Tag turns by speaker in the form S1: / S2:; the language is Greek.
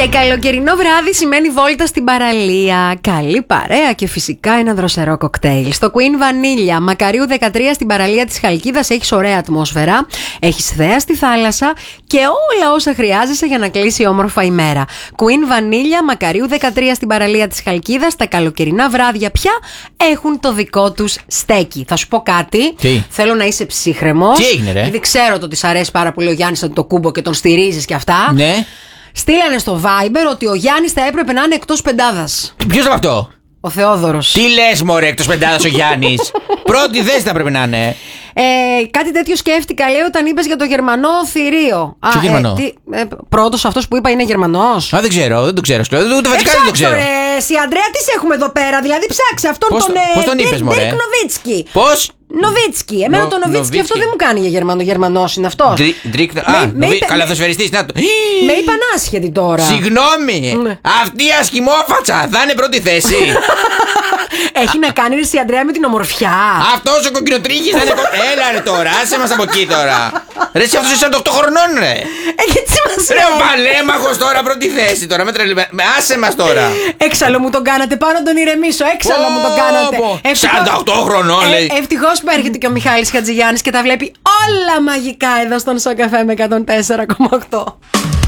S1: Και καλοκαιρινό βράδυ σημαίνει βόλτα στην παραλία. Καλή παρέα και φυσικά ένα δροσερό κοκτέιλ. Στο Queen Vanilla, Μακαρίου 13 στην παραλία της Χαλκίδας, έχεις ωραία ατμόσφαιρα, έχεις θέα στη θάλασσα και όλα όσα χρειάζεσαι για να κλείσει όμορφα ημέρα. Queen Vanilla, Μακαρίου 13 στην παραλία της Χαλκίδας. Τα καλοκαιρινά βράδια πια έχουν το δικό τους στέκι. Θα σου πω κάτι.
S2: Τι?
S1: Θέλω να είσαι ψύχρεμος.
S2: Τι έγινε, ρε?
S1: Γιατί ξέρω ότι σ' αρέσει πάρα πολύ ο Γιάννης το κούμπο και τον στηρίζεις και αυτά.
S2: Ναι.
S1: Στείλανε στο Viber ότι ο Γιάννης θα έπρεπε να είναι εκτός πεντάδας.
S2: Ποιος είναι αυτό?
S1: Ο Θεόδωρος.
S2: Τι λες, μωρέ, εκτός πεντάδας ο Γιάννης? Πρώτη θέση θα πρέπει να είναι.
S1: Κάτι τέτοιο σκέφτηκα, λέει, όταν είπες για το Γερμανό θηρίο.
S2: Ποιο Γερμανό?
S1: Πρώτος αυτός που είπα είναι Γερμανός.
S2: Α, δεν ξέρω, δεν το ξέρω. Ούτε βασικά δεν το ξέρω.
S1: Εσύ, Αντρέα, τι σε έχουμε εδώ πέρα? Δηλαδή, ψάξε αυτόν
S2: Πώς τον είπες, μωρέ?
S1: Dirk Nowitzki.
S2: Πώς?
S1: Νοβίτσκι. Εμένα το Νοβίτσκι αυτό δεν μου κάνει για Γερμανό. Γερμανός είναι αυτό.
S2: Καλαθοσφαιριστής, να το.
S1: Με είπαν άσχετη τώρα.
S2: Συγγνώμη, αυτή η ασκημόφατσα θα είναι πρώτη θέση.
S1: Έχει να κάνει, ρε, η Αντρέα, με την ομορφιά.
S2: Αυτός ο κοκκινοτρίχης θα είναι. Έλα, ρε τώρα, άσε μας από εκεί τώρα. Ρε, εσύ αυτός είσαι 48 χρονών, ρε.
S1: Έχει σημασία.
S2: Ρε, ο παλέμαχος τώρα πρώτη θέση τώρα. Άσε μας τώρα.
S1: Έξαλλο μου τον κάνατε, πάνω τον ηρεμήσω. Έξαλλο μου τον κάνατε.
S2: 48 χρονών, λέει.
S1: Ευτυχώς που έρχεται και ο Μιχάλης Χατζηγιάννης και τα βλέπει όλα μαγικά εδώ στον Σοκαφέ με 104,8.